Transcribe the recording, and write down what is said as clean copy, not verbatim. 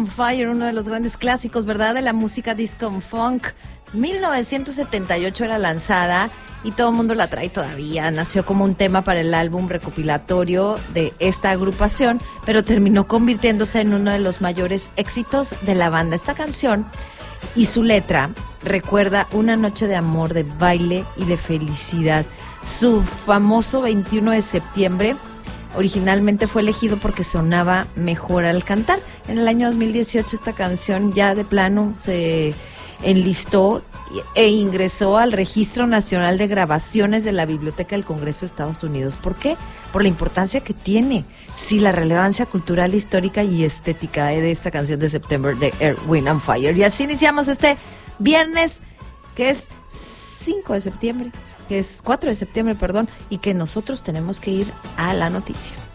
on Fire, uno de los grandes clásicos, ¿verdad? De la música disco funk. 1978 era lanzada y todo el mundo la trae todavía. Nació como un tema para el álbum recopilatorio de esta agrupación, pero terminó convirtiéndose en uno de los mayores éxitos de la banda. Esta canción y su letra recuerda una noche de amor, de baile y de felicidad. Su famoso 21 de septiembre originalmente fue elegido porque sonaba mejor al cantar. En el año 2018 esta canción ya de plano se enlistó e ingresó al Registro Nacional de Grabaciones de la Biblioteca del Congreso de Estados Unidos. ¿Por qué? Por la importancia que tiene, sí, la relevancia cultural, histórica y estética de esta canción de September de Earth, Wind and Fire. Y así iniciamos este viernes, que es 5 de septiembre, que es 4 de septiembre, perdón, y que nosotros tenemos que ir a la noticia.